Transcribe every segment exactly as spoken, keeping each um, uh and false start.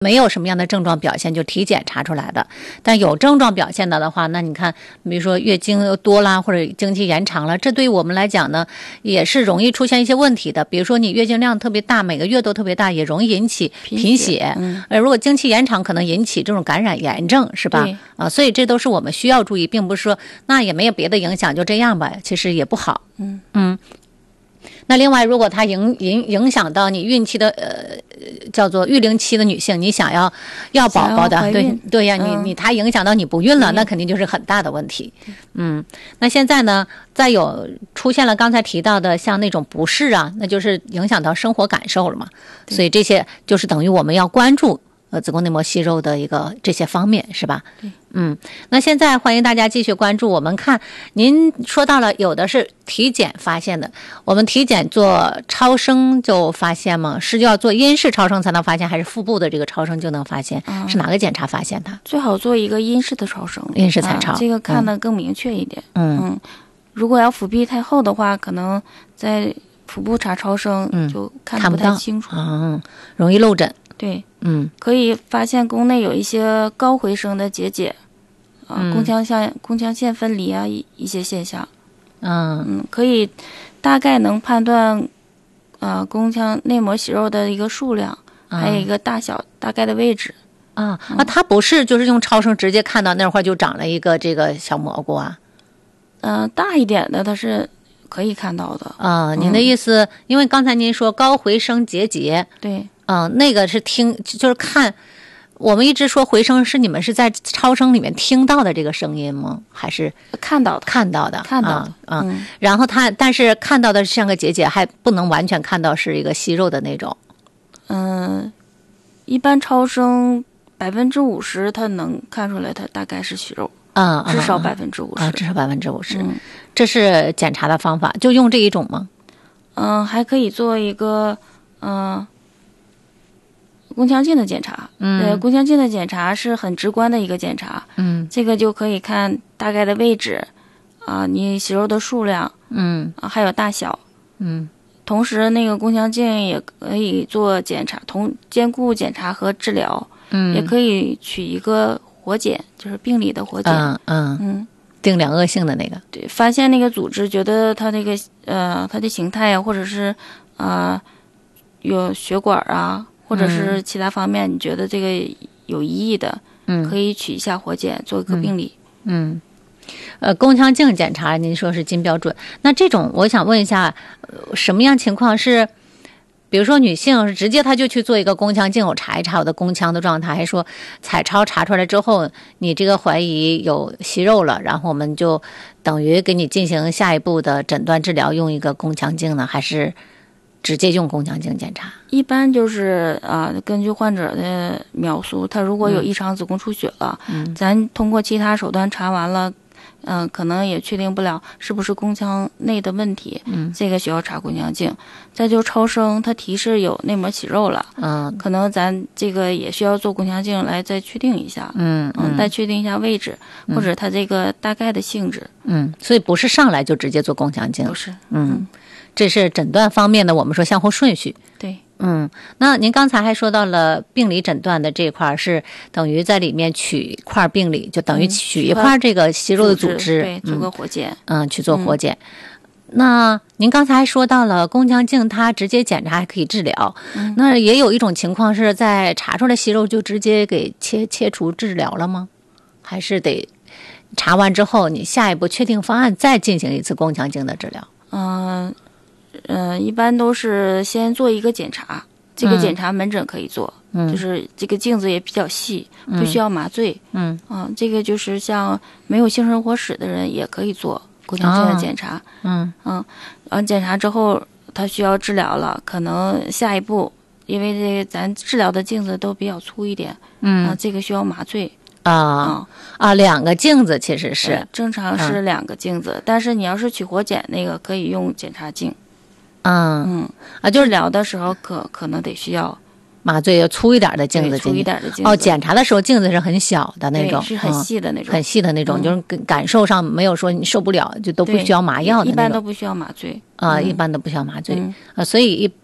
没有什么样的症状表现，就体检查出来的。但有症状表现的的话，那你看，比如说月经多啦，或者经期延长了，这对于我们来讲呢，也是容易出现一些问题的。比如说你月经量特别大，每个月都特别大，也容易引起贫血。 嗯， 呃，如果经期延长，可能引起这种感染炎症，是吧？啊，所以这都是我们需要注意，并不是说那也没有别的影响，就这样吧，其实也不好。 嗯嗯。那另外，如果它影影影响到你孕期的呃叫做育龄期的女性，你想要要宝宝的，对对呀， 嗯、 你你它影响到你不孕了，那肯定就是很大的问题。嗯，那现在呢，再有出现了刚才提到的像那种不适啊，那就是影响到生活感受了嘛。所以这些就是等于我们要关注呃子宫内膜息肉的一个这些方面，是吧？ 对。 嗯，那现在欢迎大家继续关注。我们看您说到了有的是体检发现的，我们体检做超声就发现吗？是要做阴式超声才能发现，还是腹部的这个超声就能发现？嗯、是哪个检查发现的？ 最好做一个阴式的超声， 阴式彩超、 啊，这个看得更明确一点。 嗯嗯，如果要腹壁太厚的话，可能在腹部查超声就看不太清楚， 嗯，嗯容易漏诊。 对， 嗯， 可以发现宫内有一些高回声的结节，啊、呃，宫腔线、宫腔线分离啊，一一些现象。 嗯嗯，可以大概能判断，呃，宫腔内膜息肉的一个数量，嗯、还有一个大小大概的位置。 啊啊，它不是就是用超声直接看到那块就长了一个这个小蘑菇啊？ 嗯、呃，大一点的它是可以看到的。 啊，您的意思，嗯、因为刚才您说高回声结节， 对。 嗯、呃，那个是听，就是看，我们一直说回声是你们是在超声里面听到的这个声音吗？还是看到的？ 看到的， 看到的， 啊、 嗯。 然后他，但是看到的像个结节，还不能完全看到是一个息肉的那种。 嗯，一般超声百分之五十，它能看出来，它大概是息肉。 啊、 嗯，至少百分之五十， 至少百分之五十。这是检查的方法，就用这一种吗？ 嗯，还可以做一个嗯。宫腔镜的检查， 嗯， 对，宫腔镜的检查是很直观的一个检查， 嗯， 这个就可以看大概的位置，啊、呃，你息肉的数量， 嗯， 啊，还有大小， 嗯， 同时那个宫腔镜也可以做检查，同兼顾检查和治疗， 嗯， 也可以取一个活检，就是病理的活检， 嗯嗯嗯， 定量恶性的那个， 对，发现那个组织，觉得它那个呃它的形态啊，或者是啊、呃、有血管啊。或者是其他方面，你觉得这个有异议的， 嗯， 可以取一下活检，做一个病理。 嗯，嗯呃，宫腔镜检查，您说是金标准，那这种我想问一下，呃、什么样情况是，比如说女性是直接她就去做一个宫腔镜，我查一查我的宫腔的状态，还是说彩超查出来之后，你这个怀疑有息肉了，然后我们就等于给你进行下一步的诊断治疗，用一个宫腔镜呢，还是直接用宫腔镜检查？ 一般就是啊、呃，根据患者的描述，他如果有异常子宫出血了， 嗯， 咱通过其他手段查完了，嗯、呃，可能也确定不了是不是宫腔内的问题， 嗯， 这个需要查宫腔镜。再就超声，它提示有内膜息肉了， 嗯， 可能咱这个也需要做宫腔镜来再确定一下， 嗯嗯，再确定一下位置、嗯、或者它这个大概的性质， 嗯，所以不是上来就直接做宫腔镜， 不是， 嗯。嗯，这是诊断方面的，我们说相互顺序。 对， 嗯，那您刚才还说到了病理诊断的这一块，是等于在里面取一块病理，就等于取一块这个息肉的组织， 对，做个活检， 嗯，去做活检。嗯、那您刚才还说到了宫腔镜，它直接检查还可以治疗。 嗯、 那也有一种情况是在查出来息肉就直接给切切除治疗了吗？还是得查完之后，你下一步确定方案再进行一次宫腔镜的治疗？ 嗯。呃，一般都是先做一个检查，这个检查门诊可以做， 嗯， 就是这个镜子也比较细，不需要麻醉， 嗯， 啊、呃，这个就是像没有性生活史的人也可以做宫腔镜的检查， 哦、嗯嗯，完检查之后他需要治疗了，可能下一步，因为这个咱治疗的镜子都比较粗一点， 嗯， 啊，这个需要麻醉。 啊、 哦、 啊，两个镜子其实是正常是两个镜子，嗯、但是你要是取活检那个可以用检查镜。 嗯嗯啊，就是治疗的时候可可能得需要麻醉，要粗一点的镜子， 粗一点的镜子。 哦，检查的时候镜子是很小的那种， 是很细的那种， 嗯、很细的那种， 嗯、 就是感受上没有说你受不了就都不需要麻药的那种， 一般都不需要麻醉啊、 嗯， 一般都不需要麻醉、 嗯、 啊，所以一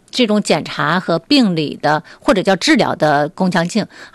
这种检查和病理的或者叫治疗的宫腔镜，